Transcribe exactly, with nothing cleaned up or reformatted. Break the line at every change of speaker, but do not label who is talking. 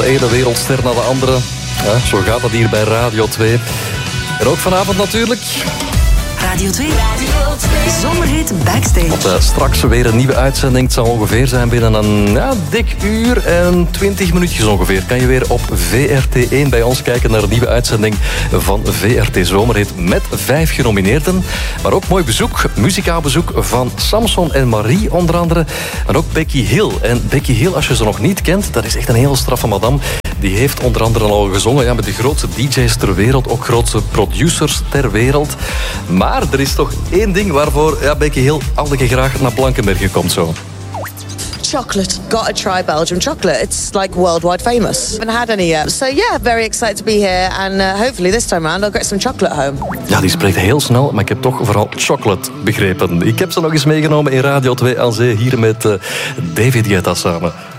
de ene wereldster naar de andere. Ja, zo gaat dat hier bij Radio twee. En ook vanavond natuurlijk...
Radio twee. Radio twee. Zomerhit Backstage.
Want, uh, straks weer een nieuwe uitzending. Het zal ongeveer zijn binnen een ja, dik uur en twintig minuutjes ongeveer. Kan je weer op V R T één bij ons kijken naar een nieuwe uitzending van V R T Zomerhit. Met vijf genomineerden. Maar ook mooi bezoek, muzikaal bezoek van Samson en Marie onder andere. En ook Becky Hill. En Becky Hill, als je ze nog niet kent, dat is echt een heel straffe madame. Die heeft onder andere al gezongen ja, met de grootste D J's ter wereld. Ook grootste producers ter wereld. Maar er is toch één ding waarvoor ja, Becky Hill altijd graag naar Blankenberge komt zo.
Chocolate. Gotta try Belgium chocolate. It's like worldwide famous. Haven't had any yet. So yeah, very excited to be here. And uh, hopefully this time around I'll get some chocolate home.
Ja, die spreekt heel snel, maar ik heb toch vooral chocolate begrepen. Ik heb ze nog eens meegenomen in Radio twee aan Zee, hier met uh, David Guetta samen.